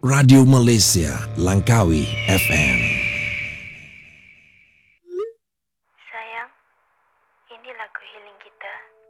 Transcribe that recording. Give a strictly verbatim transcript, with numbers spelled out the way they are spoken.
Radio Malaysia, Langkawi F M. Sayang, ini lagu healing kita.